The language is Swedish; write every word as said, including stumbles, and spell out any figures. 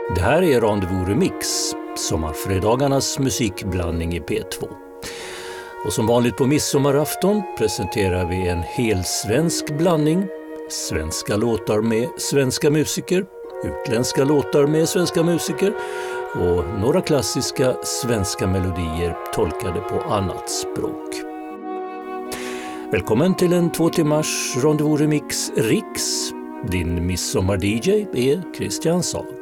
Det här är Rendezvous Remix, sommarfredagarnas musikblandning i P två. Och som vanligt på midsommarafton presenterar vi en hel svensk blandning. Svenska låtar med svenska musiker, utländska låtar med svenska musiker och några klassiska svenska melodier tolkade på annat språk. Välkommen till en två timmars Rendezvous Remix Riks. Din midsommar-D J är Christian Saag.